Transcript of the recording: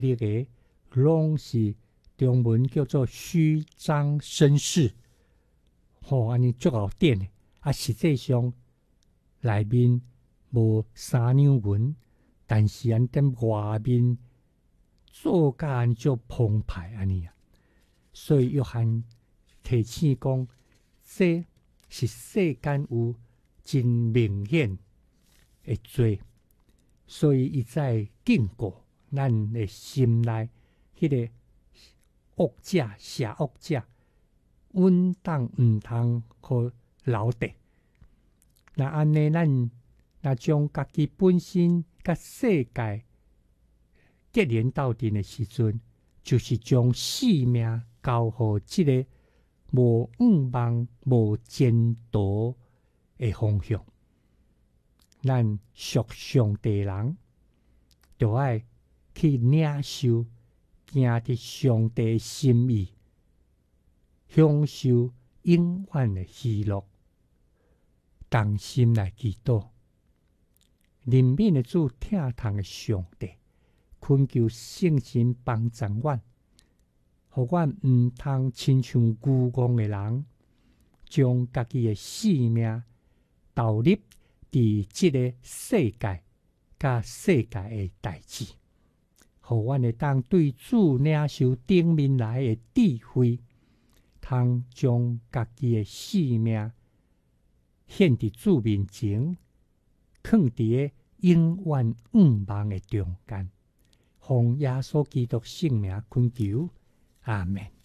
你个拢是中文叫做虚张声势，安尼足够典的。实际上内面无三两文，但是安在外面做甲安足澎湃安尼啊。所以约翰提醒讲，这是世间有真明显的罪，所以伊在警告咱的心内迄个恶者、邪恶者，稳当毋通可留地。那安尼，咱若将家己本身甲世界结连斗阵的时阵，就是将性命交互即个无仰望、无前途的方向。咱属上帝人，就爱去领受行伫上帝的心意，享受永远的喜乐。同心来祈祷，怜悯的主，疼痛的上帝，恳求圣神帮助阮，互阮毋通亲像愚妄的人，将家己的性命投入伫即个世界甲世界的代志，互阮会当对主领受顶面来的智慧，通将家己的性命献伫主面前，放伫个永远仰望的中间，奉耶稣基督圣名恳求，阿门。